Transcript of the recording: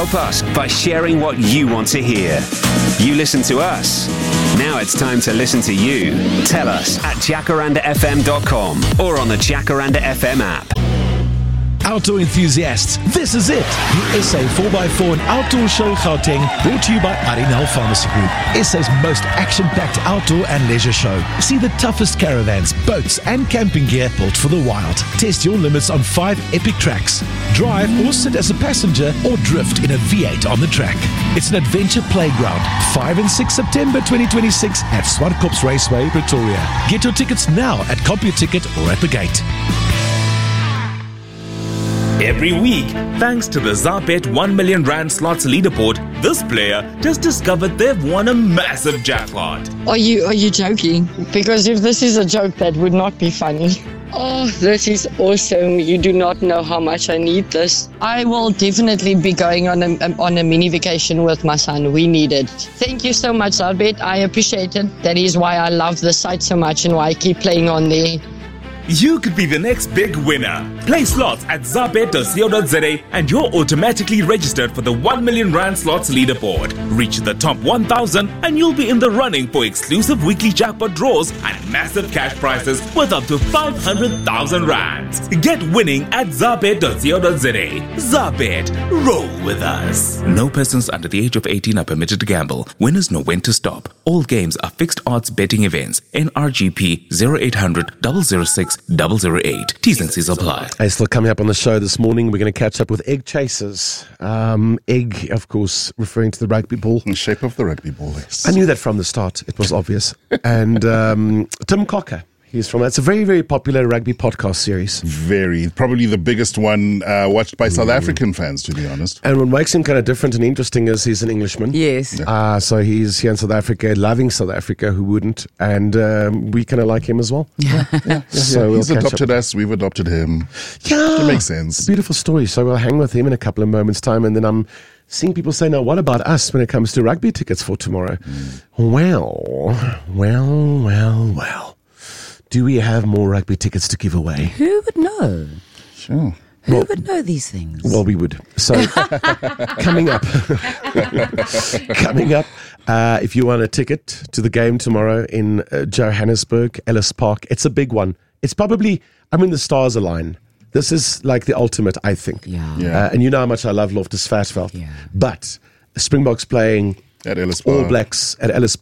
Help us by sharing what you want to hear. You listen to us. Now it's time to listen to you. Tell us at jacarandafm.com or on the Jacaranda FM app. Outdoor enthusiasts, this is it. The SA 4x4 and Outdoor Show Gauteng, brought to you by Arinal Pharmacy Group. SA's most action-packed outdoor and leisure show. See the toughest caravans, boats and camping gear built for the wild. Test your limits on 5 epic tracks. Drive or sit as a passenger or drift in a V8 on the track. It's an adventure playground. 5 and 6 September 2026 at Swartkops Raceway, Pretoria. Get your tickets now at CompuTicket or at the gate. Every week, thanks to the Zabet 1 million rand slots leaderboard, this player just discovered they've won a massive jackpot. Are you joking? Because if this is a joke, that would not be funny. Oh, this is awesome. You do not know how much I need this. I will definitely be going on a mini vacation with my son. We need it. Thank you so much, Zabet. I appreciate it. That is why I love the site so much and why I keep playing on there. You could be the next big winner. Play slots at zabet.co.za and you're automatically registered for the 1 million rand slots leaderboard. Reach the top 1,000 and you'll be in the running for exclusive weekly jackpot draws and massive cash prizes worth up to 500,000 rands. Get winning at zabet.co.za. Zabet, roll with us. No persons under the age of 18 are permitted to gamble. Winners know when to stop. All games are fixed odds betting events. NRGP 0800 006 008. T's and C's apply. Hey, still coming up on the show this morning, we're going to catch up with Egg Chasers. Egg, of course, referring to the rugby ball. The shape of the rugby ball, yes. I knew that from the start. It was obvious. And Tim Cocker. He's from, it's a very, very popular rugby podcast series. Very. Probably the biggest one watched by South African fans, to be honest. And what makes him kind of different and interesting is he's an Englishman. Yes. So he's here in South Africa, loving South Africa, who wouldn't? And we kind of like him as well. So he's adopted us, we've adopted him. Yeah. It makes sense. Beautiful story. So we'll hang with him in a couple of moments' time. And then I'm seeing people say, now, what about us when it comes to rugby tickets for tomorrow? Well. Do we have more rugby tickets to give away? Who would know? Sure. Who would know these things? Well, we would. So, coming up, if you want a ticket to the game tomorrow in Johannesburg, Ellis Park, it's a big one. It's probably, the stars align. This is like the ultimate, I think. Yeah. And you know how much I love Loftus Versfeld. Yeah. But Springboks playing at Ellis Park. All Blacks at Ellis